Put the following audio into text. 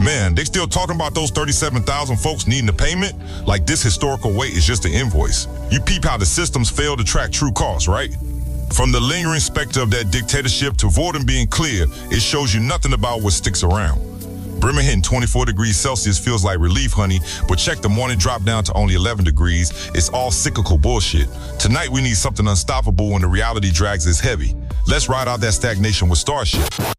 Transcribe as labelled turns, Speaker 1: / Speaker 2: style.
Speaker 1: Man, they still talking about those 37,000 folks needing a payment? Like this historical wait is just an invoice. You peep how the systems fail to track true costs, right? From the lingering specter of that dictatorship to Vorden being clear, it shows you nothing about what sticks around. Bremen hitting 24 degrees Celsius feels like relief, honey, but check the morning drop down to only 11 degrees. It's all cyclical bullshit. Tonight we need something unstoppable when the reality drags is heavy. Let's ride out that stagnation with Starship.